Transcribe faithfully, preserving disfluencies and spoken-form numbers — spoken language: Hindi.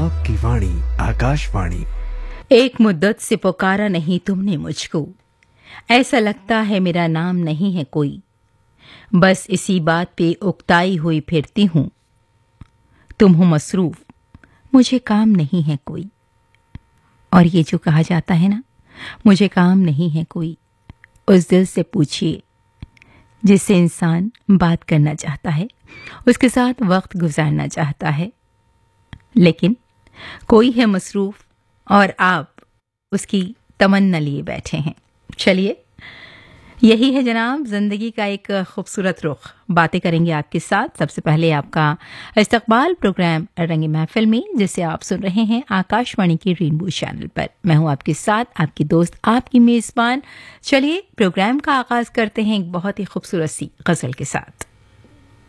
आपकी वाणी आकाशवाणी। एक मुद्दत से पुकारा नहीं तुमने मुझको, ऐसा लगता है मेरा नाम नहीं है कोई, बस इसी बात पे उकताई हुई फिरती हूँ। तुम हो मसरूफ, मुझे काम नहीं है कोई। और ये जो कहा जाता है ना, मुझे काम नहीं है कोई, उस दिल से पूछिए जिससे इंसान बात करना चाहता है, उसके साथ वक्त गुजारना चाहता है, लेकिन कोई है मसरूफ और आप उसकी तमन्ना लिए बैठे हैं। चलिए, यही है जनाब जिंदगी का एक खूबसूरत रुख। बातें करेंगे आपके साथ। सबसे पहले आपका इस्तकबाल प्रोग्राम रंग महफिल में, जिसे आप सुन रहे हैं आकाशवाणी के रेनबो चैनल पर। मैं हूं आपके साथ, आपकी दोस्त, आपकी मेजबान। चलिए प्रोग्राम का आगाज करते हैं एक बहुत ही खूबसूरत सी गजल के साथ।